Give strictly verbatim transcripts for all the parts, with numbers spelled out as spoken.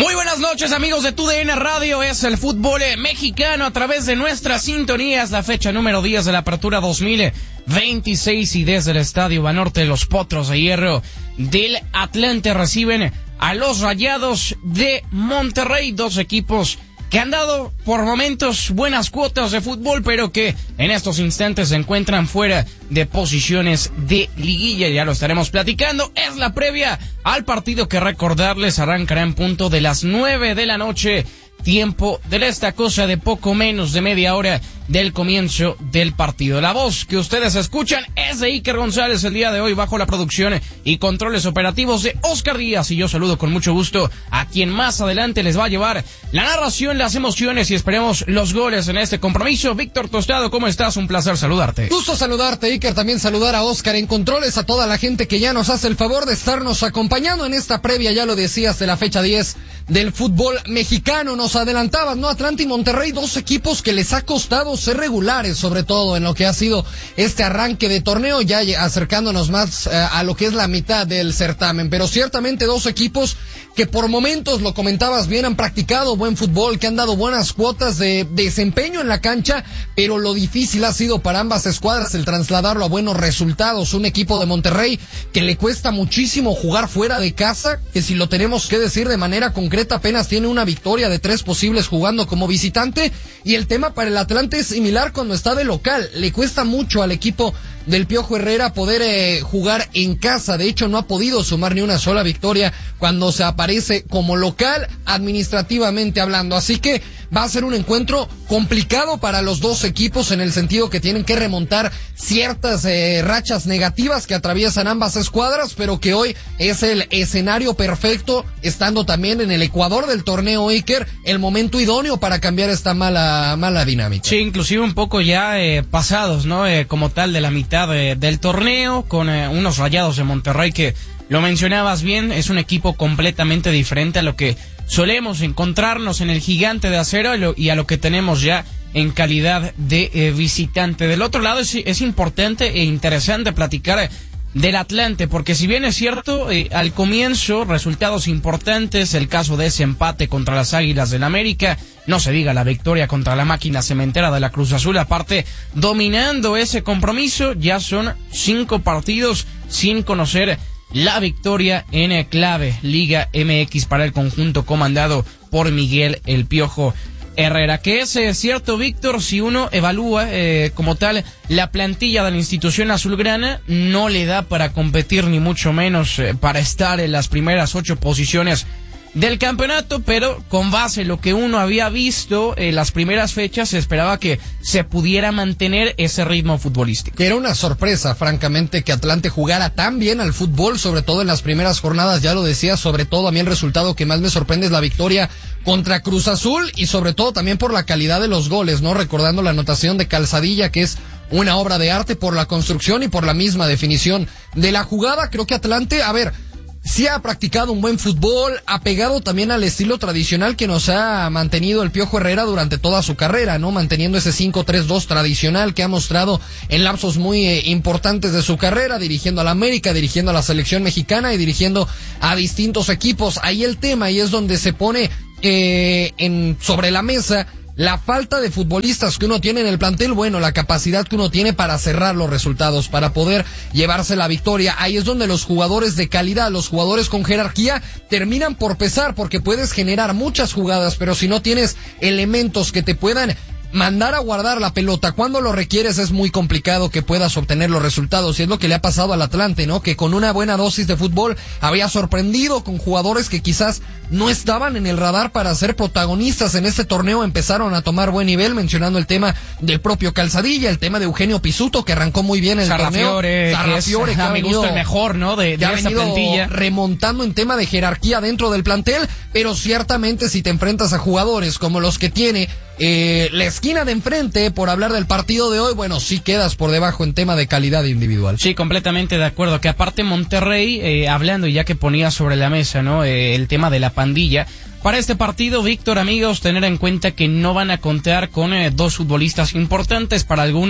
Muy buenas noches, amigos de T U D N Radio. Es el fútbol mexicano a través de nuestras sintonías. La fecha número diez de la apertura dos mil veintiséis y desde el Estadio Banorte, los Potros de Hierro del Atlante reciben a los Rayados de Monterrey, dos equipos que han dado por momentos buenas cuotas de fútbol, pero que en estos instantes se encuentran fuera de posiciones de liguilla. Ya lo estaremos platicando. Es la previa al partido que, recordarles, arrancará en punto de las nueve de la noche, tiempo de esta cosa de poco menos de media hora del comienzo del partido. La voz que ustedes escuchan es de Iker González el día de hoy, bajo la producción y controles operativos de Oscar Díaz, y yo saludo con mucho gusto a quien más adelante les va a llevar la narración, las emociones y esperemos los goles en este compromiso. Víctor Tostado, ¿cómo estás? Un placer saludarte. Gusto saludarte, Iker, también saludar a Oscar en controles, a toda la gente que ya nos hace el favor de estarnos acompañando en esta previa, ya lo decías, de la fecha diez del fútbol mexicano. Nos adelantabas, ¿no? Atlante y Monterrey, dos equipos que les ha costado ser regulares, sobre todo en lo que ha sido este arranque de torneo, ya acercándonos más eh, a lo que es la mitad del certamen, pero ciertamente dos equipos que por momentos, lo comentabas bien, han practicado buen fútbol, que han dado buenas cuotas de, de desempeño en la cancha, pero lo difícil ha sido para ambas escuadras el trasladarlo a buenos resultados. Un equipo de Monterrey que le cuesta muchísimo jugar fuera de casa, que si lo tenemos que decir de manera concreta, apenas tiene una victoria de tres posibles jugando como visitante, y el tema para el Atlante es similar cuando está de local. Le cuesta mucho al equipo del Piojo Herrera poder eh, jugar en casa. De hecho, no ha podido sumar ni una sola victoria cuando se aparece como local, administrativamente hablando. Así que va a ser un encuentro complicado para los dos equipos, en el sentido que tienen que remontar ciertas eh, rachas negativas que atraviesan ambas escuadras, pero que hoy es el escenario perfecto, estando también en el Ecuador del torneo, Iker, el momento idóneo para cambiar esta mala mala dinámica. Sí, inclusive un poco ya eh, pasados, ¿no? Eh, como tal, de la mitad de, del torneo, con eh, unos Rayados de Monterrey que, lo mencionabas bien, es un equipo completamente diferente a lo que solemos encontrarnos en el Gigante de Acero y, lo, y a lo que tenemos ya en calidad de eh, visitante. Del otro lado es, es importante e interesante platicar del Atlante, porque si bien es cierto, eh, al comienzo resultados importantes, el caso de ese empate contra las Águilas del América, no se diga la victoria contra la máquina cementera de la Cruz Azul, aparte dominando ese compromiso, ya son cinco partidos sin conocer la victoria en clave Liga M X para el conjunto comandado por Miguel El Piojo Herrera. Que es eh, cierto, Víctor, si uno evalúa eh, como tal la plantilla de la institución azulgrana, no le da para competir, ni mucho menos eh, para estar en las primeras ocho posiciones del campeonato, pero con base en lo que uno había visto en las primeras fechas, se esperaba que se pudiera mantener ese ritmo futbolístico. Que era una sorpresa, francamente, que Atlante jugara tan bien al fútbol, sobre todo en las primeras jornadas, ya lo decía, sobre todo a mí el resultado que más me sorprende es la victoria contra Cruz Azul, y sobre todo también por la calidad de los goles, ¿no? Recordando la anotación de Calzadilla, que es una obra de arte por la construcción y por la misma definición de la jugada. Creo que Atlante, a ver, sí ha practicado un buen fútbol, apegado también al estilo tradicional que nos ha mantenido el Piojo Herrera durante toda su carrera, ¿no? Manteniendo ese cinco tres dos tradicional que ha mostrado en lapsos muy eh, importantes de su carrera, dirigiendo a la América, dirigiendo a la selección mexicana y dirigiendo a distintos equipos. Ahí el tema, y es donde se pone eh, en sobre la mesa la falta de futbolistas que uno tiene en el plantel, bueno, la capacidad que uno tiene para cerrar los resultados, para poder llevarse la victoria. Ahí es donde los jugadores de calidad, los jugadores con jerarquía, terminan por pesar, porque puedes generar muchas jugadas, pero si no tienes elementos que te puedan mandar a guardar la pelota cuando lo requieres, es muy complicado que puedas obtener los resultados, y es lo que le ha pasado al Atlante, ¿no? Que con una buena dosis de fútbol había sorprendido con jugadores que quizás no estaban en el radar para ser protagonistas en este torneo, empezaron a tomar buen nivel, mencionando el tema del propio Calzadilla, el tema de Eugenio Pisuto, que arrancó muy bien el Sarrafiore, torneo. Sarrafiore, que es, a mi gusto, el mejor, ¿no? De, de esa plantilla, remontando en tema de jerarquía dentro del plantel, pero ciertamente si te enfrentas a jugadores como los que tiene Eh, la esquina de enfrente, por hablar del partido de hoy, bueno, sí quedas por debajo en tema de calidad individual. Sí, completamente de acuerdo, que aparte Monterrey, eh, hablando, y ya que ponía sobre la mesa, ¿no? Eh, el tema de la pandilla, para este partido, Víctor, amigos, tener en cuenta que no van a contar con eh, dos futbolistas importantes, para algunos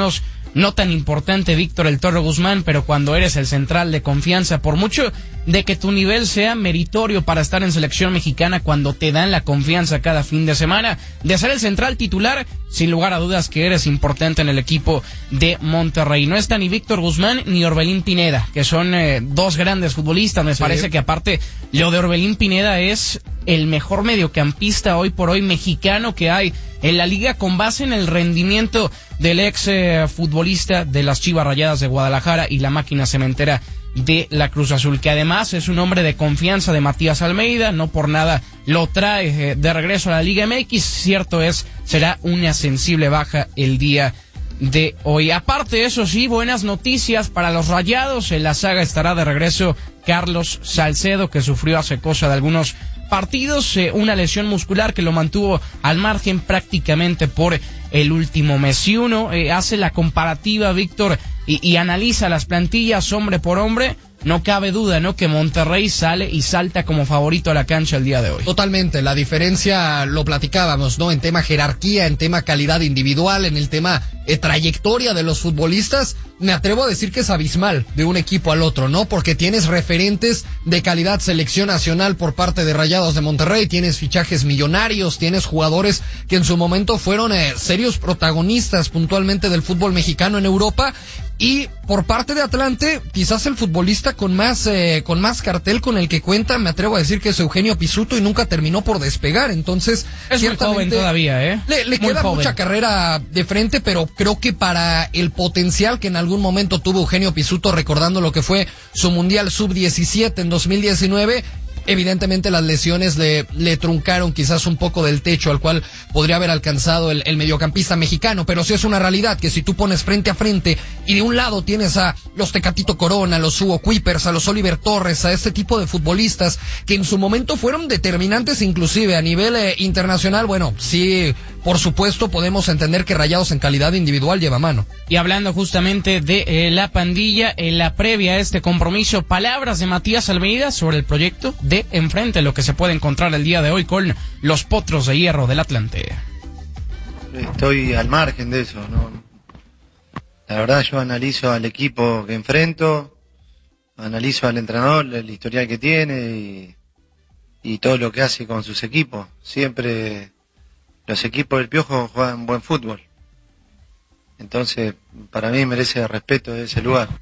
no tan importante Víctor El Toro Guzmán, pero cuando eres el central de confianza, por mucho de que tu nivel sea meritorio para estar en selección mexicana, cuando te dan la confianza cada fin de semana de ser el central titular, sin lugar a dudas que eres importante en el equipo de Monterrey. No está ni Víctor Guzmán ni Orbelín Pineda, que son eh, dos grandes futbolistas. Me sí. parece que aparte lo de Orbelín Pineda es el mejor mediocampista hoy por hoy mexicano que hay en la liga, con base en el rendimiento del ex eh, futbolista de las Chivas Rayadas de Guadalajara y la máquina cementera de la Cruz Azul, que además es un hombre de confianza de Matías Almeida. No por nada lo trae eh, de regreso a la Liga M X. Cierto es, será una sensible baja el día de hoy. Aparte, eso sí, buenas noticias para los Rayados. En la saga estará de regreso Carlos Salcedo, que sufrió hace cosa de algunos partidos eh, una lesión muscular que lo mantuvo al margen prácticamente por el último mes. Si uno eh, hace la comparativa, Víctor, y, y analiza las plantillas hombre por hombre, no cabe duda, ¿no?, que Monterrey sale y salta como favorito a la cancha el día de hoy. Totalmente, la diferencia lo platicábamos, ¿no?, en tema jerarquía, en tema calidad individual, en el tema eh, trayectoria de los futbolistas. Me atrevo a decir que es abismal de un equipo al otro, ¿no? Porque tienes referentes de calidad selección nacional por parte de Rayados de Monterrey, tienes fichajes millonarios, tienes jugadores que en su momento fueron eh, serios protagonistas puntualmente del fútbol mexicano en Europa. Y por parte de Atlante, quizás el futbolista con más eh, con más cartel con el que cuenta, me atrevo a decir que es Eugenio Pizzuto, y nunca terminó por despegar. Entonces, es muy joven todavía, ¿eh? Le, le queda joven. Mucha carrera de frente, pero creo que para el potencial que en algún momento tuvo Eugenio Pizzuto, recordando lo que fue su Mundial sub diecisiete en dos mil diecinueve, evidentemente las lesiones le, le truncaron quizás un poco del techo al cual podría haber alcanzado el, el mediocampista mexicano. Pero sí es una realidad que si tú pones frente a frente y de un lado tienes a los Tecatito Corona, a los Hugo Kuipers, a los Oliver Torres, a este tipo de futbolistas que en su momento fueron determinantes inclusive a nivel eh, internacional, bueno, sí, por supuesto podemos entender que Rayados en calidad individual lleva mano. Y hablando justamente de eh, la pandilla, en la previa a este compromiso, palabras de Matías Almeida sobre el proyecto de enfrente, lo que se puede encontrar el día de hoy con los Potros de Hierro del Atlante. Estoy al margen de eso, ¿no? La verdad, yo analizo al equipo que enfrento, analizo al entrenador, el historial que tiene y, y todo lo que hace con sus equipos. Siempre los equipos del Piojo juegan buen fútbol. Entonces, para mí merece respeto de ese lugar.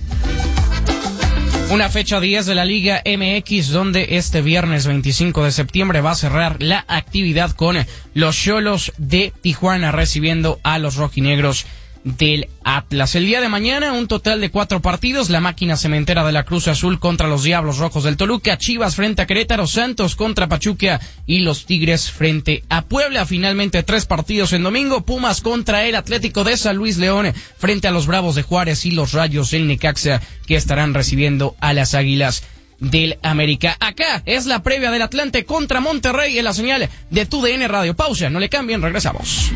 Una fecha diez de la Liga M X, donde este viernes veinticinco de septiembre va a cerrar la actividad con los Xolos de Tijuana recibiendo a los rojinegros del Atlas. El día de mañana, un total de cuatro partidos: la máquina cementera de la Cruz Azul contra los Diablos Rojos del Toluca, Chivas frente a Querétaro, Santos contra Pachuca y los Tigres frente a Puebla. Finalmente, tres partidos en domingo: Pumas contra el Atlético de San Luis León frente a los Bravos de Juárez y los Rayos del Necaxa, que estarán recibiendo a las Águilas del América. Acá es la previa del Atlante contra Monterrey en la señal de Tu D N Radio. Pausa, no le cambien, regresamos.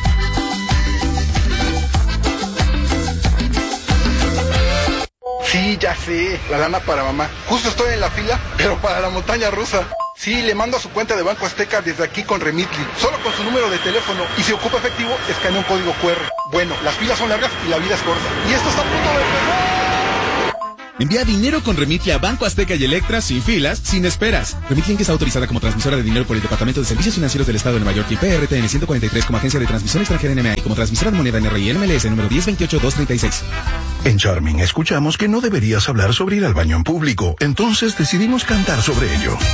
Sí, ya sé, la lana para mamá. Justo estoy en la fila, pero para la montaña rusa. Sí, le mando a su cuenta de Banco Azteca desde aquí con Remitly. Solo con su número de teléfono. Y si ocupa efectivo, escanea un código cu erre. Bueno, las filas son largas y la vida es corta. Y esto está a punto de empezar. Envía dinero con Remitly a Banco Azteca y Electra sin filas, sin esperas. Remitly está autorizada como transmisora de dinero por el Departamento de Servicios Financieros del Estado de Nueva York y P R T N ciento cuarenta y tres como agencia de transmisión extranjera en M A y como transmisora de moneda en R I N M L S número diez veintiocho dos treinta y seis. En Charming escuchamos que no deberías hablar sobre ir al baño en público, entonces decidimos cantar sobre ello.